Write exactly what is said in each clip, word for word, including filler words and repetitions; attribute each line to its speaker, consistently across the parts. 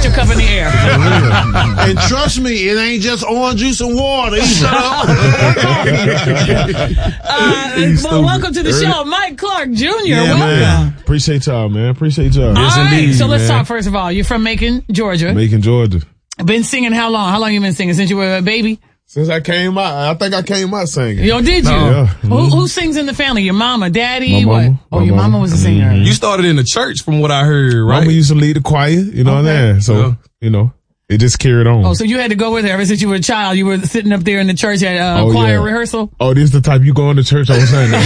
Speaker 1: your cup in the air.
Speaker 2: And trust me, it ain't just orange juice and water. Shut up.
Speaker 1: uh, well, welcome to the show, Mike Clark Junior
Speaker 3: Yeah,
Speaker 1: welcome.
Speaker 3: Man. Appreciate y'all, man. Appreciate y'all.
Speaker 1: All
Speaker 3: Yes,
Speaker 1: right,
Speaker 3: indeed,
Speaker 1: so let's
Speaker 3: man.
Speaker 1: talk first of all. You're from Macon, Georgia.
Speaker 3: Macon, Georgia.
Speaker 1: Been singing how long? How long you been singing? Since you were a baby?
Speaker 3: Since I came out, I think I came out singing.
Speaker 1: Yo, did you?
Speaker 3: Yeah.
Speaker 1: Who, who sings in the family? Your mama, daddy?
Speaker 3: My
Speaker 1: what?
Speaker 3: mama.
Speaker 1: Oh,
Speaker 3: My
Speaker 1: your
Speaker 3: mama.
Speaker 1: mama was a singer.
Speaker 3: Mhm.
Speaker 4: You started in the church from what I heard, right?
Speaker 3: Mama used to lead the choir, you know what I'm saying? So,
Speaker 4: Yeah.
Speaker 3: you know, it just carried on.
Speaker 1: Oh, so you had to go with her ever since you were a child. You were sitting up there in the church at uh,
Speaker 3: Oh,
Speaker 1: choir
Speaker 3: yeah.
Speaker 1: rehearsal?
Speaker 3: Oh, this is the type you go into church on Sunday.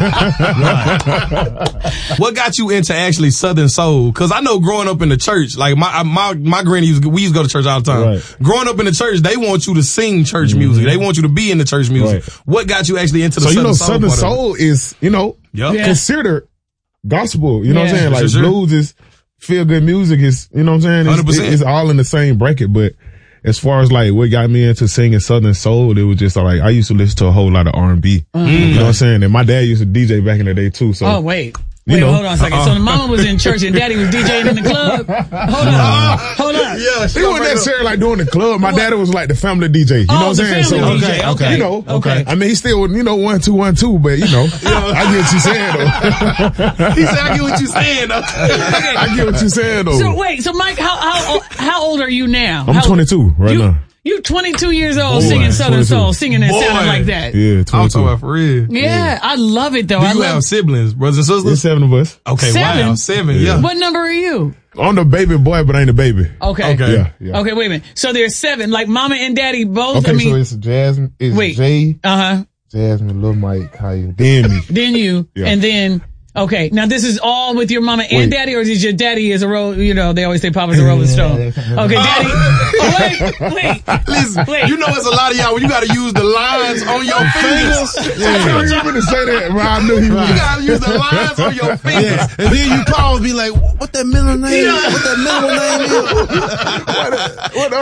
Speaker 4: What got you into actually Southern Soul? Cause I know growing up in the church, like my, my, my granny used, we used to go to church all the time.
Speaker 3: Right.
Speaker 4: Growing up in the church, they want you to sing church
Speaker 3: Mm-hmm.
Speaker 4: music. They want you to be in the church music.
Speaker 3: Right.
Speaker 4: What got you actually into the
Speaker 3: So, you
Speaker 4: Southern
Speaker 3: know,
Speaker 4: Soul?
Speaker 3: Southern
Speaker 4: part of it?
Speaker 3: Soul is, you know,
Speaker 4: Yup.
Speaker 1: Yeah.
Speaker 3: considered gospel. You know what
Speaker 1: Yeah.
Speaker 3: I'm saying? Like
Speaker 4: Sure, sure.
Speaker 3: blues is feel good music is, you know what I'm saying? It's,
Speaker 4: one hundred percent.
Speaker 3: it's all in the same bracket. But as far as like what got me into singing Southern Soul, it was just like I used to listen to a whole lot of R and B. You know what I'm saying? And my dad used to D J back in the day too. So
Speaker 1: Oh, wait.
Speaker 3: You
Speaker 1: Wait,
Speaker 3: know.
Speaker 1: hold on a second. So the mama was in church and daddy was DJing in the club? Hold on. Hold on.
Speaker 4: Yeah,
Speaker 3: he wasn't necessarily like doing the club. My daddy was like the family D J. You
Speaker 1: Oh,
Speaker 3: know what
Speaker 1: the
Speaker 3: I'm saying?
Speaker 1: family
Speaker 3: so,
Speaker 1: D J, okay.
Speaker 3: You know,
Speaker 1: Okay.
Speaker 3: I mean, he still, you know, one, two, one, two, but you know, I get what you're saying though.
Speaker 4: He said, I get what you're saying though.
Speaker 3: I get what you're saying though.
Speaker 1: So wait, so Mike, how how how old are you now?
Speaker 3: I'm
Speaker 1: How-
Speaker 3: twenty-two right
Speaker 1: you,
Speaker 3: now.
Speaker 1: You twenty-two years old
Speaker 3: Boy,
Speaker 1: singing Southern
Speaker 3: twenty-two.
Speaker 1: Soul, singing and
Speaker 4: Boy.
Speaker 1: sounding like that.
Speaker 3: Yeah,
Speaker 4: I'm
Speaker 3: twenty-two.
Speaker 4: talking about for real.
Speaker 1: Yeah, I love it though.
Speaker 4: Do
Speaker 1: I
Speaker 4: you
Speaker 1: love
Speaker 4: have siblings, brothers and sisters?
Speaker 3: There's seven of us.
Speaker 4: Okay,
Speaker 1: Seven?
Speaker 4: wow. Seven, yeah.
Speaker 1: What number are you?
Speaker 3: I'm the baby boy, but I ain't the baby.
Speaker 1: Okay.
Speaker 4: Okay.
Speaker 3: Yeah, yeah.
Speaker 1: Okay, wait a minute. So there's seven, like mama and daddy both.
Speaker 3: Okay,
Speaker 1: I mean,
Speaker 3: so it's Jasmine, it's
Speaker 1: wait.
Speaker 3: Jay,
Speaker 1: uh huh.
Speaker 3: Jasmine, Lil Mike, Kaya, then me.
Speaker 1: Then you,
Speaker 3: Yeah.
Speaker 1: and then okay. Now this is all with your mama and
Speaker 3: Wait.
Speaker 1: daddy, or is your daddy is a roll? You know, they always say Papa's a Rolling Stone. Okay, daddy. Oh, wait, wait.
Speaker 4: Listen,
Speaker 1: Wait.
Speaker 4: you know it's a lot of y'all when you gotta use the lines on your fingers.
Speaker 3: I thought you were going to say that, but I knew he
Speaker 4: You
Speaker 3: was.
Speaker 4: gotta use the lines on your fingers.
Speaker 2: Yeah. And then you call and be like, what that middle name? What that middle name is?
Speaker 3: What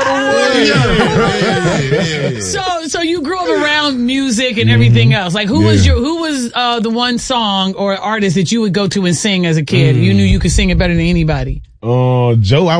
Speaker 3: other one?
Speaker 1: So, so you grew up around music and everything else. Like, who was
Speaker 3: Yeah.
Speaker 1: your, who was uh, the one song or artist that you would go to and sing as a kid? You knew you could sing it better than anybody.
Speaker 3: Uh, Joe, I